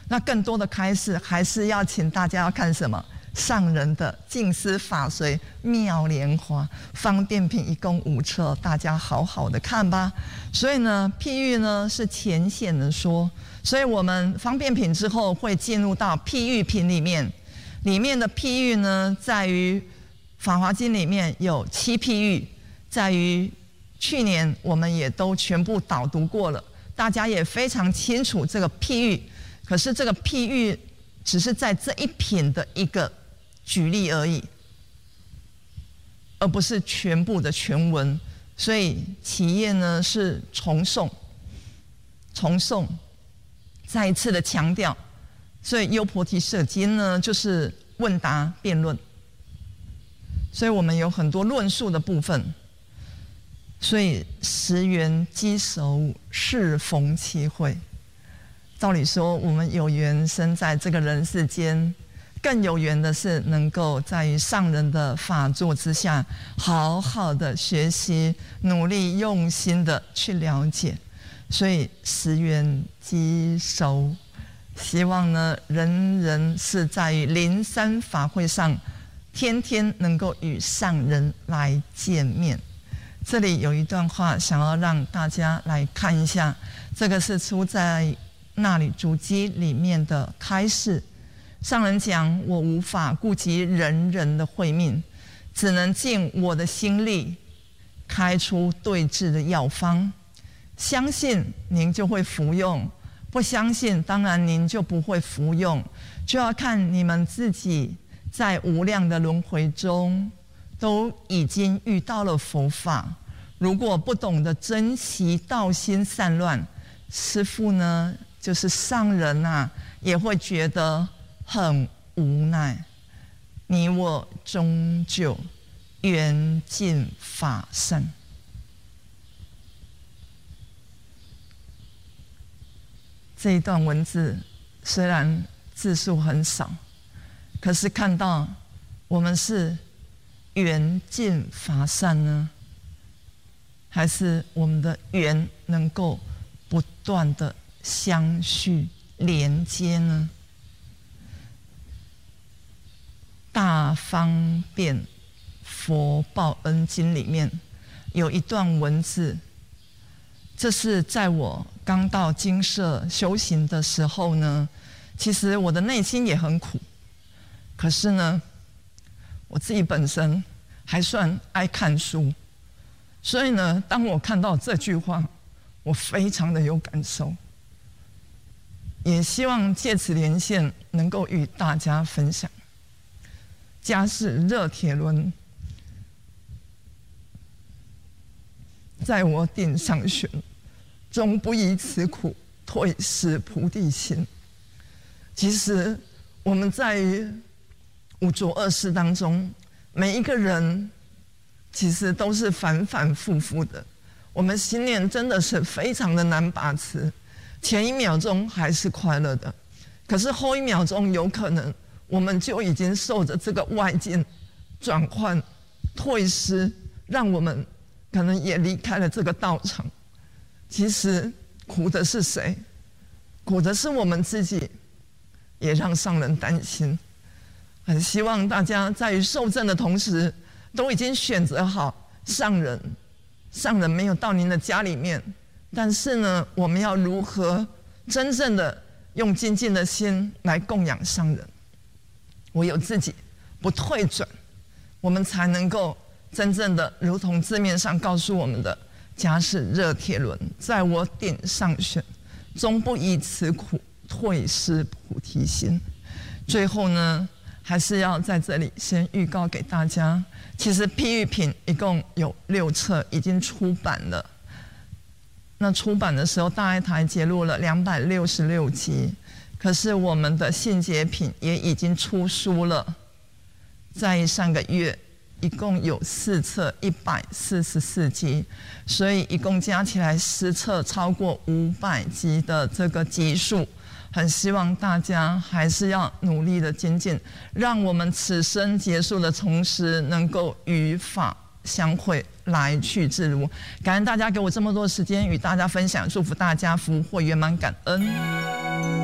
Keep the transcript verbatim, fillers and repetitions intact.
那更多的开示还是要请大家要看什么？上人的净思法随妙莲华方便品一共五册，大家好好的看吧。所以呢，譬喻呢是浅显的说，所以我们方便品之后会进入到譬喻品里面，里面的譬喻呢，在于法华经里面有七譬喻，在于去年我们也都全部导读过了，大家也非常清楚这个譬喻。可是这个譬喻只是在这一品的一个举例而已，而不是全部的全文。所以企业呢是重诵，重诵，再一次的强调。所以优婆提舍经呢就是问答辩论，所以我们有很多论述的部分。所以十缘稽首，适逢其会。照理说，我们有缘生在这个人世间，更有缘的是能够在于上人的法座之下，好好的学习，努力用心的去了解。所以十缘稽首，希望呢，人人是在于灵山法会上，天天能够与上人来见面。这里有一段话，想要让大家来看一下，这个是出在那履足迹里面的开示。上人讲，我无法顾及人人的慧命，只能尽我的心力开出对治的药方。相信您就会服用，不相信当然您就不会服用，就要看你们自己在无量的轮回中都已经遇到了佛法，如果不懂得珍惜，道心散乱，师父呢就是上人啊，也会觉得很无奈。你我终究缘尽法散。这一段文字虽然字数很少，可是看到我们是缘尽法散呢，还是我们的缘能够不断的相续连接呢？大方便佛报恩经里面有一段文字，这是在我刚到精舍修行的时候呢，其实我的内心也很苦，可是呢，我自己本身还算爱看书，所以呢，当我看到这句话，我非常的有感受，也希望借此连线能够与大家分享。家是热铁轮，在我顶上旋，终不以此苦退失菩提心。其实我们在五浊恶世当中，每一个人其实都是反反复复的，我们心念真的是非常的难把持。前一秒钟还是快乐的，可是后一秒钟有可能我们就已经受着这个外境转换退失，让我们可能也离开了这个道场。其实苦的是谁？苦的是我们自己，也让上人担心。很希望大家在于受证的同时，都已经选择好上人。上人没有到您的家里面，但是呢，我们要如何真正的用精进的心来供养上人？唯有自己不退转，我们才能够真正的如同字面上告诉我们的，家是热铁轮，在我顶上旋，终不以此苦退失菩提心。最后呢，还是要在这里先预告给大家，其实譬喻品一共有六册已经出版了。那出版的时候，大爱台揭露了两百六十六集，可是我们的信解品也已经出书了，在上个月一共有四册一百四十四集，所以一共加起来十册超过五百集的这个集数。很希望大家还是要努力的精进，让我们此生结束的同时能够与法相会，来去自如。感恩大家给我这么多时间与大家分享，祝福大家福慧圆满，感恩。